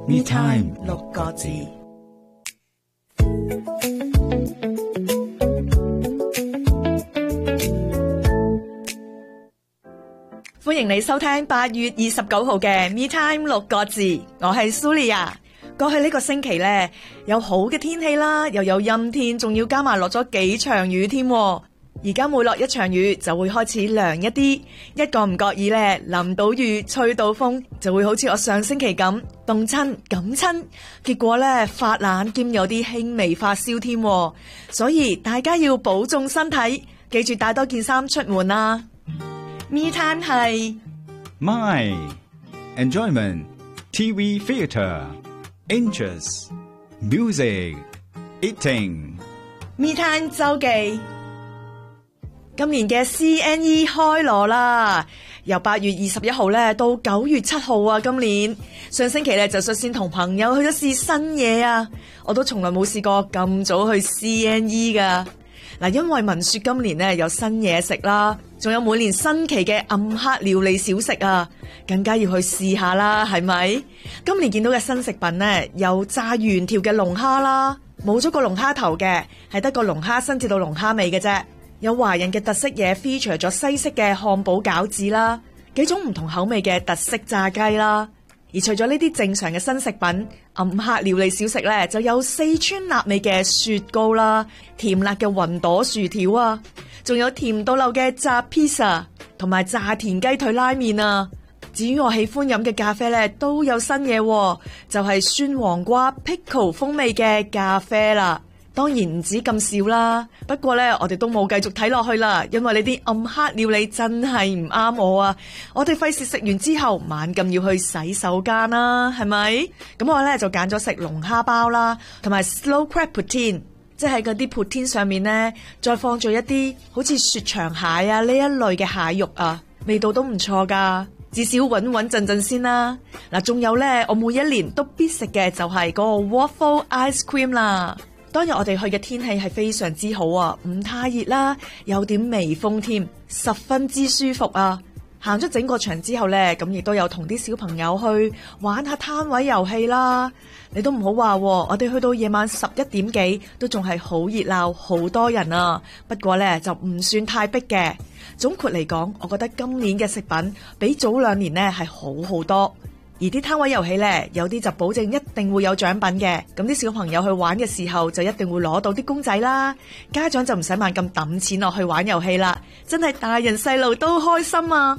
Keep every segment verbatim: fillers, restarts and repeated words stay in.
Me Time 六個字。歡迎你收聽八月二十九號嘅 Me Time 六個字，我係 Sulia。過去呢個星期呢，有好嘅天氣啦，又有陰天，仲要加埋落咗幾場雨添。而家每落一場雨就會開始涼一啲，一個唔覺意呢，淋到雨吹到風，就會好似我上星期咁凍親感親，結果呢，發冷兼有啲輕微發燒添。所以大家要保重身體，記住帶多件衫出門啦。Me Time 係 My Enjoyment T V Theatre Interest Music Eating Me Time 周記。今年嘅 C N E 開鑼啦，由八月二十一號咧到九月七號啊！今年上星期咧就率先同朋友去咗試新嘢啊！我都從來冇試過咁早去 C N E 噶。嗱，因為聞說今年咧有新嘢食啦，仲有每年新奇嘅暗黑料理小食啊，更加要去試下啦，係咪？今年見到嘅新食品呢，有炸原條嘅龍蝦啦，冇咗個龍蝦頭嘅，係得個龍蝦身至到龍蝦尾嘅啫。有華人嘅特色嘢 feature 咗西式嘅漢堡餃子啦，幾種唔同口味嘅特色炸雞啦。而除咗呢啲正常嘅新食品，暗黑料理小食咧就有四川辣味嘅雪糕啦，甜辣嘅雲朵薯條啊，仲有甜到漏嘅炸 pizza 同埋炸田雞腿拉麵啊。至於我喜歡飲嘅咖啡咧，都有新嘢，就係酸黃瓜 pickle 風味嘅咖啡啦。當然唔止咁少啦，不過呢，我哋都冇繼續睇落去啦，因為呢啲暗黑料理真係唔啱我啊！我哋費事食完之後猛咁要去洗手間啦，係咪？咁我呢，就揀咗食龍蝦包啦，同埋 slow crab poutine，即係嗰啲 poutine上面呢，再放咗一啲好似雪場蟹啊呢一類嘅蟹肉啊，味道都唔錯噶，至少穩穩陣陣先啦。嗱，仲有呢，我每一年都必食嘅就係嗰個 waffle ice cream 啦。當日我哋去嘅天氣係非常之好啊，唔太熱啦，有點微風添，十分之舒服啊！行咗整個場之後呢，咁亦都有同啲小朋友去玩下攤位遊戲啦。你都唔好話，我哋去到夜晚十一點幾都仲係好熱鬧，好多人啊。不過呢，就唔算太逼嘅。總括嚟講，我覺得今年嘅食品比早兩年呢係好好多。而啲攤位遊戲呢，有啲就保證一定會有獎品嘅，咁啲小朋友去玩嘅時候就一定會攞到啲公仔啦。家長就唔使猛咁抌錢落去玩遊戲啦，真係大人細路都開心啊！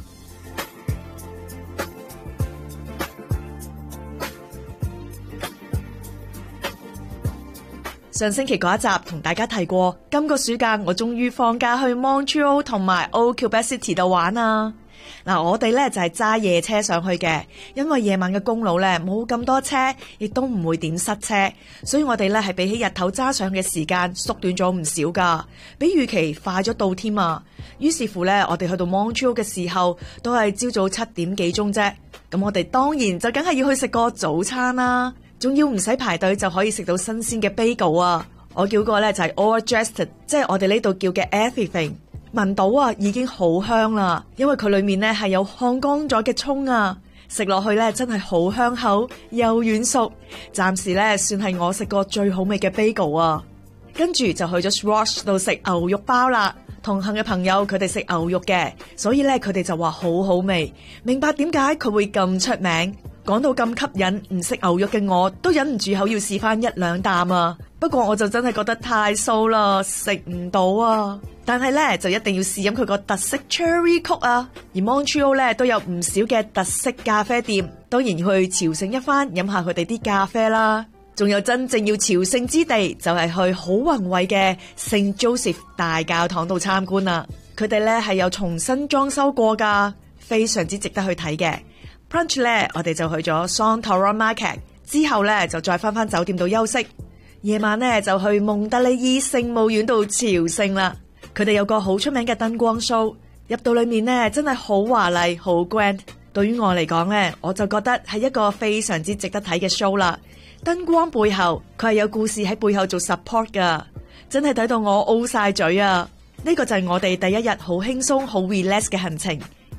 上星期嗰一集同大家提過，今個暑假我終於放假去 Montreal 同埋 Old Quebec City 度玩啊！嗱，我哋咧就係揸夜車上去嘅，因為夜晚嘅公路咧冇咁多車，亦都唔會點塞車，所以我哋咧係比起日頭揸上去嘅時間縮短咗唔少噶，比預期快咗到添啊！於是乎咧，我哋去到 Montreal 嘅時候都係朝早七點幾鐘啫，咁我哋當然就梗係要去食個早餐啦，仲要唔使排隊就可以食到新鮮嘅 bagel 啊！我叫個咧就係 all dressed， 即係我哋呢度叫嘅 everything。聞到啊，已經好香啦，因為佢裏面呢係有烘乾咗嘅蔥啊，食落去呢真係好香口又軟熟，暫時呢算係我食過最好味嘅 bagel 啊。跟住就去咗 Schwartz 度食牛肉包啦。同行嘅朋友佢哋食牛肉嘅，所以呢佢哋就話好好味，明白點解佢會咁出名。講到咁吸引，唔食牛肉嘅我都忍唔住口要試翻一兩啖啊！不過我就真係覺得太素啦，食唔到啊！但係呢，就一定要試飲佢個特色 Cherry Coke 啊！而 Montreal 呢都有唔少嘅特色咖啡店，當然要去朝聖一番，飲下佢哋啲咖啡啦。仲有真正要朝聖之地，就係去好宏偉嘅 Saint Joseph 大教堂度參觀啦。佢哋呢係有重新裝修過噶，非常之值得去睇嘅。Brunch 咧，我哋就去咗 Saint-Laurent Market， 之後咧就再翻翻酒店度休息。夜晚咧就去蒙特利爾聖母院度朝聖啦。佢哋有個好出名嘅燈光 show， 入到裏面咧真係好華麗，好 grand。對於我嚟講咧，我就覺得係一個非常之值得睇嘅 show 啦。燈光背後，佢係有故事喺背後做 support 噶，真係睇到我 O 晒嘴啊！呢個就係我哋第一日好輕鬆、好 relax 嘅行程。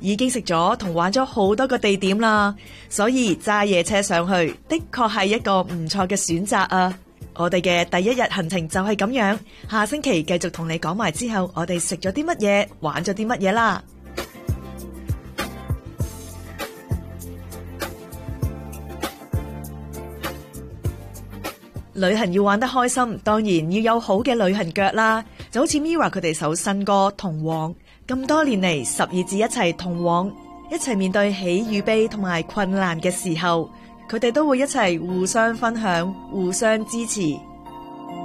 已經食咗同玩咗好多個地點啦，所以揸夜車上去的確係一個唔錯嘅選擇啊！我哋嘅第一日行程就係咁樣，下星期繼續同你講埋之後，我哋食咗啲乜嘢，玩咗啲乜嘢啦。旅行要玩得開心，當然要有好嘅旅行腳啦。就好似 Mirror 佢哋首新歌《同往》，咁多年嚟十二字一齊同往，一齊面對喜與悲同埋困難嘅時候，佢哋都會一齊互相分享、互相支持。